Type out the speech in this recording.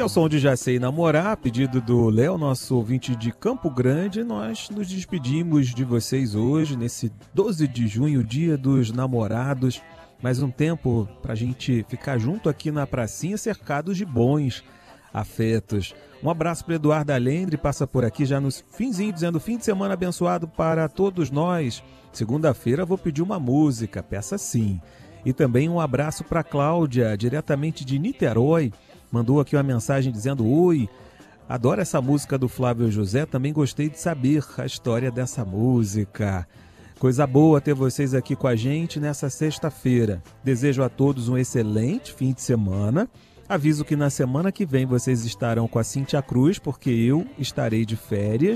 ao som de Já Sei Namorar, a pedido do Léo, nosso ouvinte de Campo Grande, nós nos despedimos de vocês hoje, nesse 12 de junho, Dia dos Namorados. Mais um tempo para a gente ficar junto aqui na pracinha, cercados de bons afetos. Um abraço para Eduardo Alendre, passa por aqui já no finzinho, dizendo fim de semana abençoado para todos nós. Segunda-feira vou pedir uma música, peça sim. E também um abraço para Cláudia, diretamente de Niterói. Mandou aqui uma mensagem dizendo: oi, adoro essa música do Flávio José, também gostei de saber a história dessa música. Coisa boa ter vocês aqui com a gente nessa sexta-feira. Desejo a todos um excelente fim de semana. Aviso que na semana que vem vocês estarão com a Cíntia Cruz, porque eu estarei de férias.